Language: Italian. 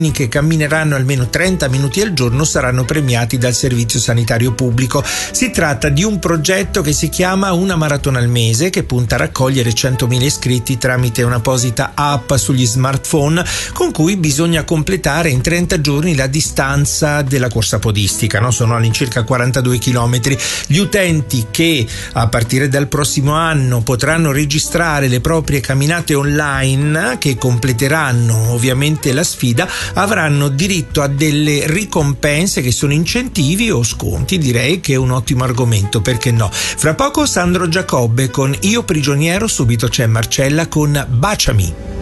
che cammineranno almeno 30 minuti al giorno saranno premiati dal Servizio Sanitario Pubblico. Si tratta di un progetto che si chiama Una Maratona al Mese, che punta a raccogliere 100.000 iscritti tramite un'apposita app sugli smartphone con cui bisogna completare in 30 giorni la distanza della corsa podistica, no? Sono all'incirca 42 chilometri. Gli utenti che a partire dal prossimo anno potranno registrare le proprie camminate online, che completeranno ovviamente la sfida, avranno diritto a delle ricompense che sono incentivi o sconti. Direi che è un ottimo argomento, perché no? Fra poco Sandro Giacobbe con Io prigioniero, subito c'è Marcella con Baciami.